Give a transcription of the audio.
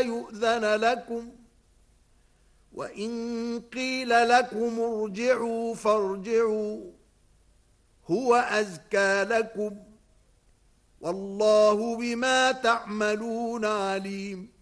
يؤذن لكم وإن قيل لكم ارجعوا فارجعوا هو أزكى لكم والله بما تعملون عليم